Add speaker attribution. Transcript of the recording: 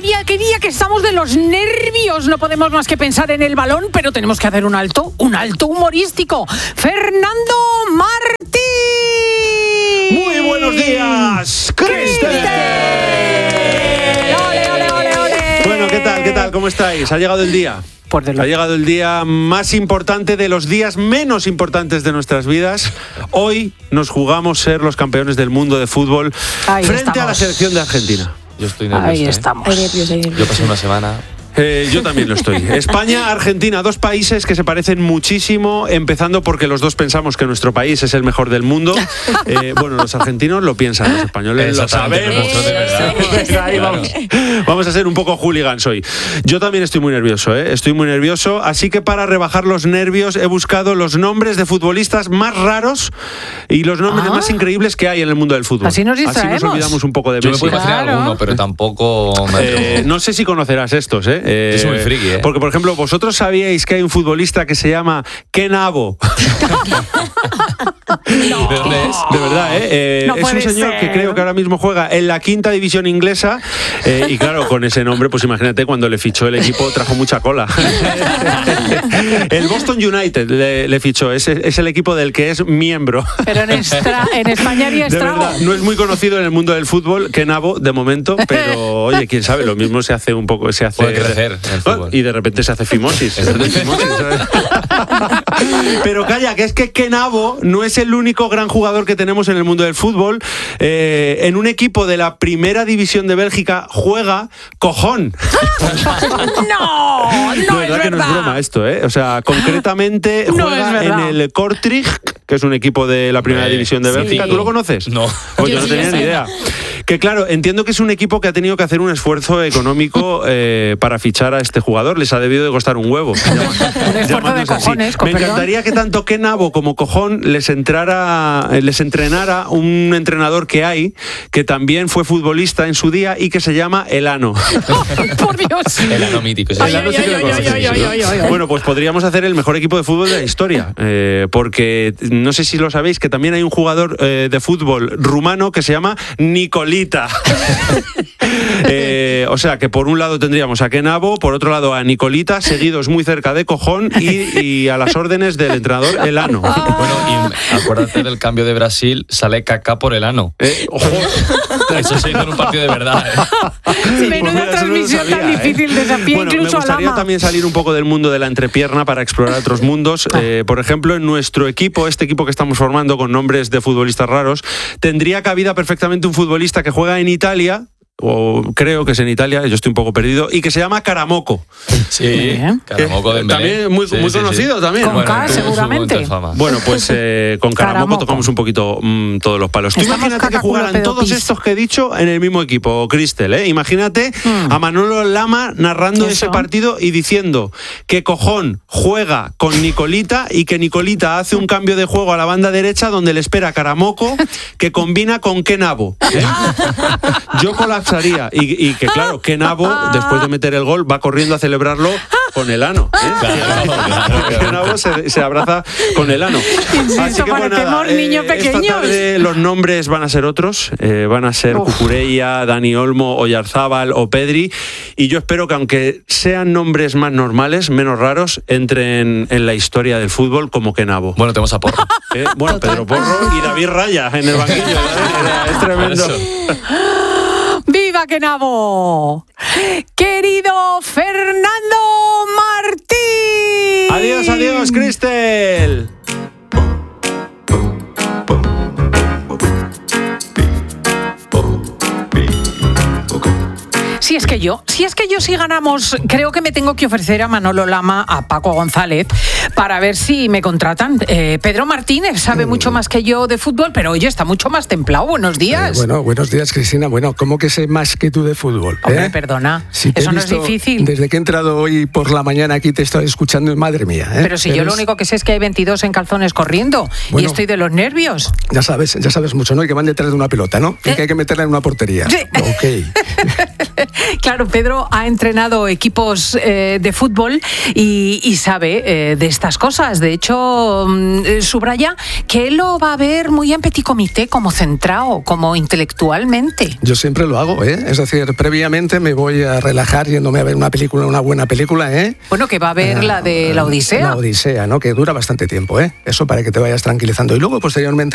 Speaker 1: día que estamos de los nervios. No podemos más que pensar en el balón, pero tenemos que hacer un alto humorístico. Fernando Martín.
Speaker 2: Muy buenos días, Cristel.
Speaker 1: Ole.
Speaker 2: Bueno, ¿qué tal? ¿Cómo estáis? ¿Ha llegado el día? Ha llegado el día más importante de los días menos importantes de nuestras vidas. Hoy nos jugamos ser los campeones del mundo de fútbol frente a la selección de Argentina.
Speaker 3: Yo estoy nervioso.
Speaker 1: Ahí estamos.
Speaker 3: Yo pasé una semana.
Speaker 2: Yo también lo estoy. España, Argentina, dos países que se parecen muchísimo, empezando porque los dos pensamos que nuestro país es el mejor del mundo. Bueno, los argentinos lo piensan, los españoles lo sabemos. Ahí vamos a ser un poco hooligans hoy. Yo también estoy muy nervioso, estoy muy nervioso, así que para rebajar los nervios he buscado los nombres de futbolistas más raros y los nombres más increíbles que hay en el mundo del fútbol.
Speaker 1: Así nos distraemos.
Speaker 2: Así nos olvidamos un poco de Messi.
Speaker 3: Yo me puedo imaginar alguno, pero tampoco...
Speaker 2: no sé si conocerás estos,
Speaker 3: Es muy friki,
Speaker 2: Porque, por ejemplo, ¿vosotros sabíais que hay un futbolista que se llama Ken Abo?
Speaker 3: ¿De dónde es?
Speaker 2: De verdad, es un señor que creo que ahora mismo juega en la 5ª división inglesa y claro, con ese nombre, pues imagínate, cuando le fichó el equipo trajo mucha cola. El Boston United le fichó, es el equipo del que es miembro.
Speaker 1: Pero en España había estrago.
Speaker 2: De verdad, no es muy conocido en el mundo del fútbol, Ken Abo, de momento, pero oye, quién sabe, lo mismo se hace un poco,
Speaker 3: puede crecer en el fútbol.
Speaker 2: Y de repente se hace fimosis. Pero calla, que es que Ken Abo no es el único gran jugador que tenemos en el mundo del fútbol. En un equipo de la 1ª división de Bélgica juega Cojón.
Speaker 1: No es verdad.
Speaker 2: Que no es broma esto, O sea, concretamente juega en el Kortrijk, que es un equipo de la 1ª división de Bélgica. ¿Tú lo conoces?
Speaker 3: No.
Speaker 2: Pues yo no tenía ni idea. Que claro, entiendo que es un equipo que ha tenido que hacer un esfuerzo económico para fichar a este jugador. Les ha debido de costar un huevo.
Speaker 1: Un esfuerzo de cojones.
Speaker 2: Me encantaría que tanto Ken Abo como Cojón les entrenara un entrenador que hay, que también fue futbolista en su día y que se llama Elano.
Speaker 1: ¡Por Dios!
Speaker 3: Elano mítico.
Speaker 2: Bueno, pues podríamos hacer el mejor equipo de fútbol de la historia. Porque no sé si lo sabéis, que también hay un jugador de fútbol rumano que se llama Nicolita. O sea que por un lado tendríamos a Ken Abo, por otro lado a Nicolita, seguidos muy cerca de Cojón y a las órdenes del entrenador Elano.
Speaker 3: Bueno, y acuérdate del cambio de Brasil, sale Kaká por Elano.
Speaker 2: Ojo.
Speaker 3: Eso se hizo en un partido de verdad.
Speaker 1: Menuda transmisión tan difícil, desafía
Speaker 2: bueno,
Speaker 1: incluso
Speaker 2: me gustaría
Speaker 1: a Lama.
Speaker 2: También salir un poco del mundo de la entrepierna para explorar otros mundos. Por ejemplo, en nuestro equipo, este equipo que estamos formando con nombres de futbolistas raros, tendría cabida perfectamente un futbolista que juega en Italia, o creo que es en Italia, yo estoy un poco perdido, y que se llama Karamoko.
Speaker 3: Sí, Karamoko de Dembélé.
Speaker 2: También muy conocido también.
Speaker 1: Con K, seguramente.
Speaker 2: Bueno, pues con Karamoko tocamos un poquito todos los palos. Tú imagínate que jugaran todos estos que he dicho en el mismo equipo, Cristel, Imagínate a Manolo Lama narrando ese partido y diciendo que Cojón juega con Nicolita y que Nicolita hace un cambio de juego a la banda derecha donde le espera Karamoko, que combina con Ken Abo. Yo colapsaría y que claro, Ken Abo, después de meter el gol, va corriendo a celebrarlo con Elano. Ken Abo se abraza con Elano. Así que bueno, esta tarde los nombres van a ser otros, van a ser Cucurella, Dani Olmo, Oyarzábal o Pedri, y yo espero que aunque sean nombres más normales, menos raros, entren en la historia del fútbol como Ken Abo.
Speaker 3: Bueno, tenemos a Porro.
Speaker 2: Bueno, Pedro Porro y David Raya en el banquillo. Es tremendo.
Speaker 1: ¡Viva Ken Abo! ¡Querido Fernando Martín!
Speaker 2: Adiós, Cristel.
Speaker 1: Si es que yo si ganamos, creo que me tengo que ofrecer a Manolo Lama, a Paco González, para ver si me contratan. Pedro Martínez sabe mucho más que yo de fútbol, pero oye, está mucho más templado. Buenos días.
Speaker 4: Bueno, buenos días, Cristina. Bueno, ¿cómo que sé más que tú de fútbol?
Speaker 1: Hombre, perdona,
Speaker 4: si
Speaker 1: eso no es difícil.
Speaker 4: Desde que he entrado hoy por la mañana aquí te estoy escuchando, madre mía.
Speaker 1: Pero si yo lo único que sé es que hay 22 en calzones corriendo y estoy de los nervios.
Speaker 4: Ya sabes mucho, ¿no? Y que van detrás de una pelota, ¿no? Y que hay que meterla en una portería.
Speaker 1: Sí.
Speaker 4: Ok.
Speaker 1: Claro, Pedro ha entrenado equipos de fútbol y sabe de estas cosas. De hecho, subraya que él lo va a ver muy en petit comité, como centrado, como intelectualmente.
Speaker 4: Yo siempre lo hago, es decir, previamente me voy a relajar yéndome a ver una buena película,
Speaker 1: Bueno, que va a ver la de la Odisea.
Speaker 4: La Odisea, ¿no? Que dura bastante tiempo, Eso para que te vayas tranquilizando. Y luego, posteriormente,